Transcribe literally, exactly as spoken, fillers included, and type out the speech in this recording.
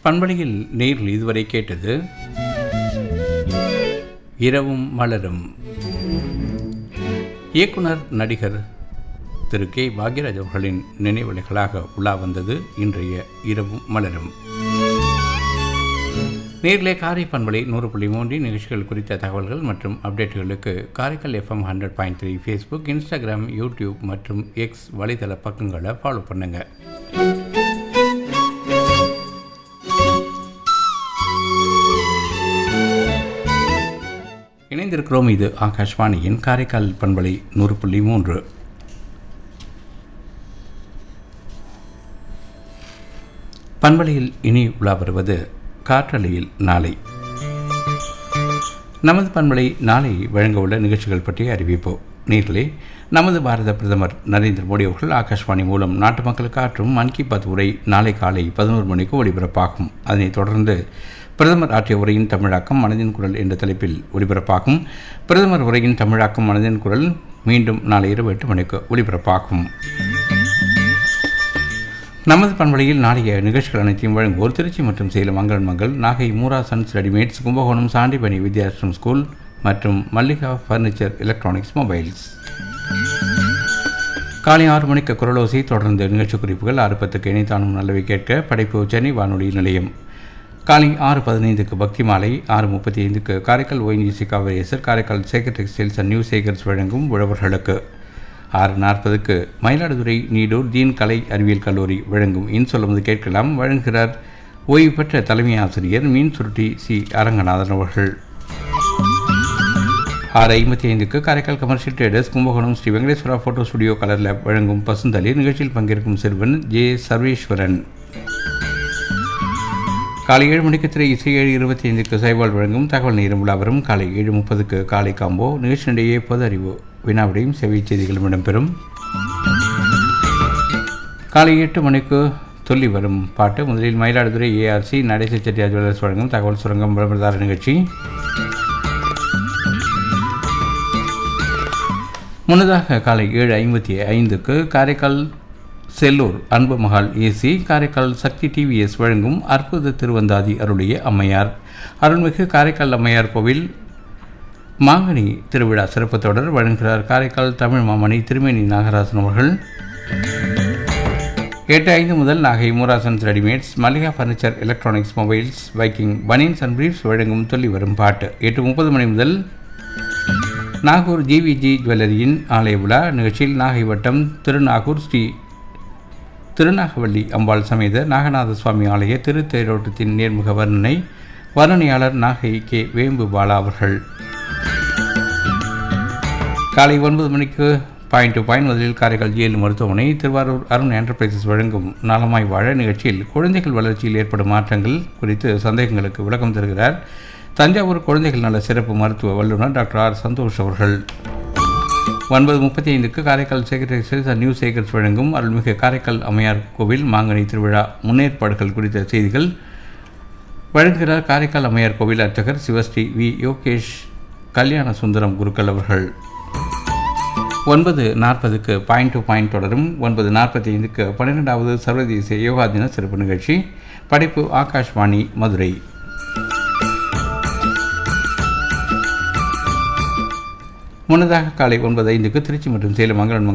பண்பலையில் நேரில் இதுவரை கேட்டது இரவும் மலரும். இயக்குனர் நடிகர் திரு கே பாக்யராஜ் அவர்களின் நினைவலைகளாக உலா வந்தது இன்றைய இரவும் மலரும். நேரிலே காரை பண்பலை நூறு புள்ளி மூன்றின் நிகழ்ச்சிகள் குறித்த தகவல்கள் மற்றும் அப்டேட்டுகளுக்கு Karaikal FM hundred point three Facebook, Instagram, YouTube மற்றும் எக்ஸ் வலைதள பக்கங்களை ஃபாலோ பண்ணுங்க. இணைந்திருக்கிறோம். இது ஆகாஷ்வாணியின் காரைக்கால் பண்பலை நூறு புள்ளி மூன்று. பண்பலையில் இனி உலா வருவது காற்றலையில் நாளை. நமது பண்பலை நாளை வழங்க உள்ள நிகழ்ச்சிகள் பற்றிய அறிவிப்போம். நேர்களே, நமது பாரத பிரதமர் நரேந்திர மோடி அவர்கள் ஆகாஷ்வாணி மூலம் நாட்டு மக்களுக்கு ஆற்றும் மன் கி பாத் உரை நாளை காலை பதினோரு மணிக்கு ஒலிபரப்பாகும். அதனைத் தொடர்ந்து பிரதமர் ஆற்றிய உரையின் தமிழாக்கம் மனதின் குரல் என்ற தலைப்பில் ஒலிபரப்பாகும். பிரதமர் உரையின் தமிழாக்கம் மனதின் குரல் மீண்டும் நாளை இரவு எட்டு மணிக்கு ஒலிபரப்பாகும். நமது பண்பலையில் நாளைய நிகழ்ச்சிகள் அனைத்தையும் வழங்குவோர் திருச்சி மற்றும் சேலம் மங்களன் Mangal, Nagai Moora sons readymades, Kumbakonam Sandipani Vidyashram school மற்றும் மல்லிகா ஃபர்னிச்சர் எலக்ட்ரானிக்ஸ் மொபைல்ஸ். காலை ஆறு மணிக்கு குரலோசை, தொடர்ந்து நிகழ்ச்சி குறிப்புகள். ஆறு பத்துக்கு இணைத்தானும் நல்லவை கேட்க, படைப்பு சென்னை வானொலி நிலையம். காலை ஆறு பதினைந்துக்கு பக்தி மாலை, ஆறு முப்பத்தி ஐந்துக்கு Karaikal ONGC காவிரியேசர், Karaikal Sekar textiles and new Sekar's வழங்கும் உழவர்களுக்கு. ஆறு நாற்பதுக்கு மயிலாடுதுறை நீடூர் தீன் கலை அறிவியல் கல்லூரி வழங்கும் இன்சொல்லுவது கேட்கலாம். வழங்குகிறார் ஓய்வு பெற்ற தலைமை ஆசிரியர் மீன் சுருட்டி சி அரங்கநாதன் அவர்கள். ஆறு ஐம்பத்தி ஐந்துக்கு Karaikal commercial traders Kumbakonam Sri Venkateswara photo studio colour lab வழங்கும் பசுந்தளி. நிகழ்ச்சியில் பங்கேற்கும் சிறுவன் ஜே சர்வேஸ்வரன். காலை ஏழு மணிக்கு திரை இசை. ஏழு இருபத்தி ஐந்துக்கு சைவால் வழங்கும் தகவல் நேரம் விழாவரும். காலை ஏழு முப்பதுக்கு காலை காம்போ. நிகழ்ச்சியிடையே பொது அறிவு வினாவிடையும் செவி செய்திகளும் இடம்பெறும். காலை எட்டு மணிக்கு சொல்லி வரும் பாட்டு. முதலில் மயிலாடுதுறை ஏஆர்சி நடேச செட்டியார் ஜுவல்லர்ஸ் வழங்கும் தகவல் சுரங்கம் விளம்பரதார நிகழ்ச்சி. முன்னதாக காலை ஏழு ஐம்பத்தி ஐந்துக்கு காரைக்கால் செல்லூர் அன்பு மகால் ஏசி, காரைக்கால் சக்தி டிவிஎஸ் வழங்கும் அற்புத திருவந்தாதி அருளிய அம்மையார். அருள்மிகு காரைக்கால் அம்மையார் கோவில் மாங்கனி திருவிழா சிறப்பு தொடர். வழங்குகிறார் காரைக்கால் தமிழ் மாமணி திருமேனி நாகராசன் அவர்கள். எட்டு ஐந்து முதல் Nagai Moorasons readymades, Mallika furniture electronics mobiles, Viking banians and briefs வழங்கும் சொல்லி வரும் பாட்டு. எட்டு முப்பது மணி முதல் நாகூர் ஜிவிஜி ஜுவல்லரியின் ஆலய விழா நிகழ்ச்சியில் நாகை வட்டம் திருநாகூர் ஸ்ரீ திருநாகவள்ளி அம்பாள் சமேத நாகநாத சுவாமி ஆலய திருத்தேரோட்டத்தின் நேர்முக வர்ணனை. வர்ணனையாளர் நாகை கே வேம்பு பாலா அவர்கள். காலை ஒன்பது மணிக்கு பாயிண்ட் டு பாயிண்ட் முதலில் காரைக்கால் ஜிஎல் மருத்துவமனை திருவாரூர் அருண் என்டர்பிரைசஸ் வழங்கும் நலமாய் வாழ நிகழ்ச்சியில் குழந்தைகள் வளர்ச்சியில் ஏற்படும் மாற்றங்கள் குறித்து சந்தேகங்களுக்கு விளக்கம் தருகிறார் தஞ்சாவூர் குழந்தைகள் நல சிறப்பு மருத்துவ வல்லுநர் டாக்டர் ஆர் சந்தோஷ் அவர்கள். ஒன்பது முப்பத்தி ஐந்துக்கு Karaikal Sekar textiles and new Sekar's வழங்கும் அருள்மிகு காரைக்கால் அம்மையார் கோவில் மாங்கனி திருவிழா முன்னேற்பாடுகள் குறித்த செய்திகள். வழங்குகிறார் காரைக்கால் அம்மையார் கோவில் அர்ச்சகர் சிவஸ்ரீ வி யோகேஷ் கல்யாண சுந்தரம் குருக்கள் அவர்கள். ஒன்பது நாற்பதுக்கு பாயிண்ட் டு பாயிண்ட் தொடரும். ஒன்பது நாற்பத்தி ஐந்துக்கு பன்னிரெண்டாவது சர்வதேச யோகா தின சிறப்பு நிகழ்ச்சி. படைப்பு ஆகாஷ்வாணி மதுரை. முன்னதாக காலை ஒன்பது ஐந்துக்கு திருச்சி மற்றும் சேலம் மங்களன்